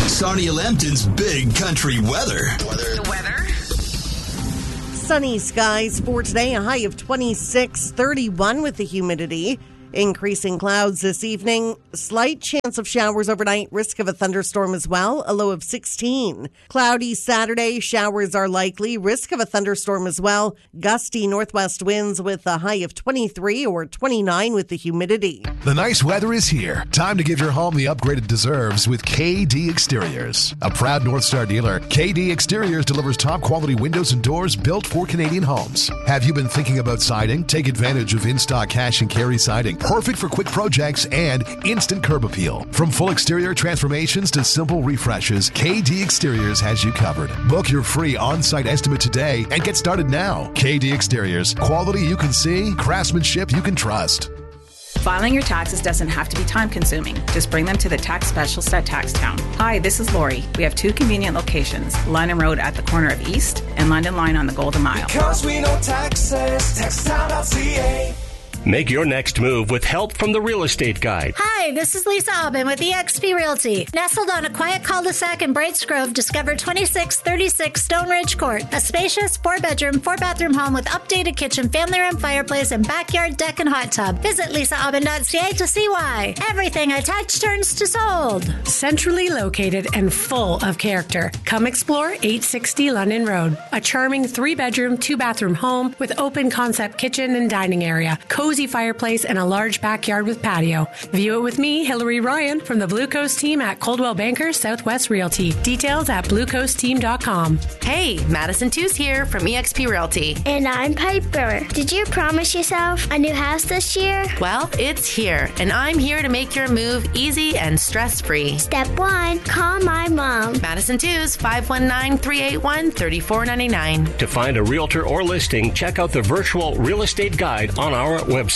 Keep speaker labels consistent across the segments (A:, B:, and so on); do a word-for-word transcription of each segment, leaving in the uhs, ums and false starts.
A: Sarnia Lambton's Big Country Weather.
B: Weather. The weather.
C: Sunny skies for today, a high of twenty-six, thirty-one with the humidity. Increasing clouds this evening. Slight chance of showers overnight. Risk of a thunderstorm as well. A low of sixteen. Cloudy Saturday. Showers are likely. Risk of a thunderstorm as well. Gusty northwest winds with a high of twenty-three or twenty-nine with the humidity.
D: The nice weather is here. Time to give your home the upgrade it deserves with K D Exteriors. A proud North Star dealer, K D Exteriors delivers top quality windows and doors built for Canadian homes. Have you been thinking about siding? Take advantage of in-stock cash and carry siding. Perfect for quick projects and instant curb appeal. From full exterior transformations to simple refreshes, K D Exteriors has you covered. Book your free on-site estimate today and get started now. K D Exteriors. Quality you can see, craftsmanship you can trust.
E: Filing your taxes doesn't have to be time-consuming. Just bring them to the tax specialist at Taxtown. Hi, this is Lori. We have two convenient locations, London Road at the corner of East and London Line on the Golden Mile.
F: Because we know taxes, taxtown dot c a.
G: Make your next move with help from the Real Estate Guide.
H: Hi, this is Lisa Aubin with E X P Realty. Nestled on a quiet cul-de-sac in Brights Grove, discover twenty-six thirty-six Stone Ridge Court, a spacious four-bedroom, four-bathroom home with updated kitchen, family room, fireplace, and backyard deck and hot tub. Visit lisa aubin dot c a to see why. Everything I touch turns to sold.
I: Centrally located and full of character. Come explore eight sixty London Road, a charming three-bedroom, two-bathroom home with open concept kitchen and dining area, cozy fireplace, and a large backyard with patio. View it with me, Hillary Ryan, from the Blue Coast team at Coldwell Banker Southwest Realty. Details at blue coast team dot com.
J: Hey, Madison Tews here from E X P Realty.
K: And I'm Piper. Did you promise yourself a new house this year?
J: Well, it's here, and I'm here to make your move easy and stress-free.
K: Step one, call my mom.
J: Madison Tews, five one nine, three eight one, three four nine nine.
G: To find a realtor or listing, check out the virtual Real Estate Guide on our website.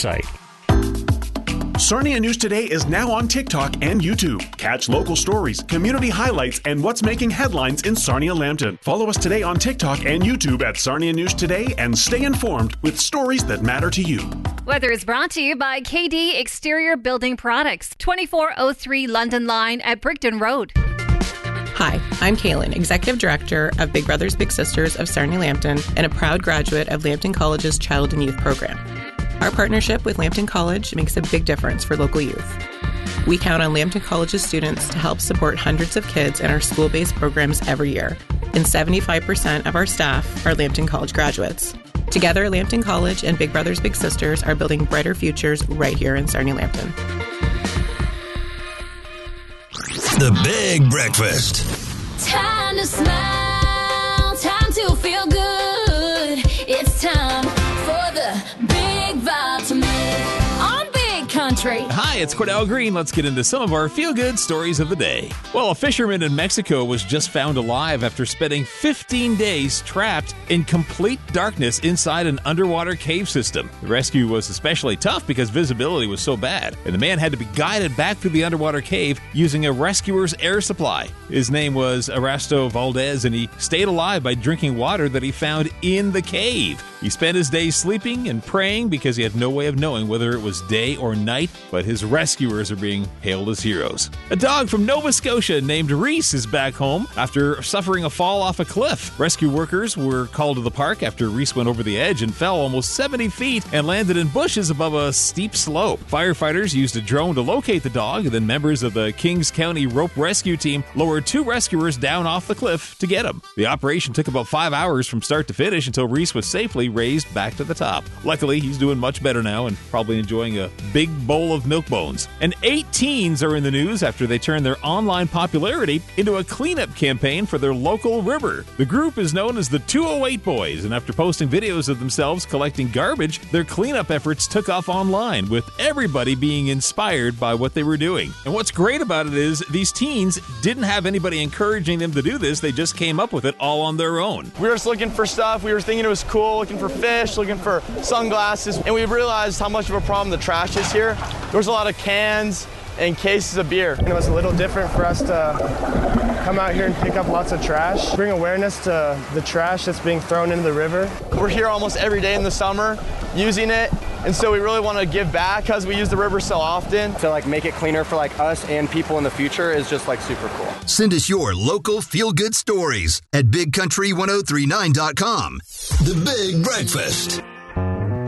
L: Sarnia News Today is now on TikTok and YouTube. Catch local stories, community highlights, and what's making headlines in Sarnia Lambton. Follow us today on TikTok and YouTube at Sarnia News Today and stay informed with stories that matter to you.
M: Weather is brought to you by K D Exterior Building Products, twenty-four oh three London Line at Brigden Road.
N: Hi, I'm Kaylin, Executive Director of Big Brothers Big Sisters of Sarnia Lambton and a proud graduate of Lambton College's Child and Youth Program. Our partnership with Lambton College makes a big difference for local youth. We count on Lambton College's students to help support hundreds of kids in our school-based programs every year, and seventy-five percent of our staff are Lambton College graduates. Together, Lambton College and Big Brothers Big Sisters are building brighter futures right here in Sarnia Lambton.
A: The Big Breakfast.
O: Time to smile, time to feel good. It's time for the Big Vitamin on Big Country.
P: Hi, it's Cordell Green. Let's get into some of our feel-good stories of the day. Well, a fisherman in Mexico was just found alive after spending fifteen days trapped in complete darkness inside an underwater cave system. The rescue was especially tough because visibility was so bad, and the man had to be guided back through the underwater cave using a rescuer's air supply. His name was Erasto Valdez, and he stayed alive by drinking water that he found in the cave. He spent his days sleeping and praying because he had no way of knowing whether it was day or night, but his rescuers are being hailed as heroes. A dog from Nova Scotia named Reese is back home after suffering a fall off a cliff. Rescue workers were called to the park after Reese went over the edge and fell almost seventy feet and landed in bushes above a steep slope. Firefighters used a drone to locate the dog, and then members of the Kings County Rope Rescue Team lowered two rescuers down off the cliff to get him. The operation took about five hours from start to finish until Reese was safely raised back to the top. Luckily, he's doing much better now and probably enjoying a big bowl of milk bones. And eight teens are in the news after they turned their online popularity into a cleanup campaign for their local river. The group is known as the two oh eight Boys, and after posting videos of themselves collecting garbage, their cleanup efforts took off online, with everybody being inspired by what they were doing. And what's great about it is these teens didn't have anybody encouraging them to do this. They just came up with it all on their own.
Q: We were just looking for stuff. We were thinking it was cool, looking for fish, looking for sunglasses, and we realized how much of a problem the trash is here. There was a lot of cans and cases of beer.
R: And it was a little different for us to come out here and pick up lots of trash, bring awareness to the trash that's being thrown into the river.
Q: We're here almost every day in the summer using it, And so we really want to give back because we use the river so often.
B: To like make it cleaner for like us and people in the future is just like super cool.
A: Send us your local feel-good stories at big country ten thirty-nine dot com. The Big Breakfast.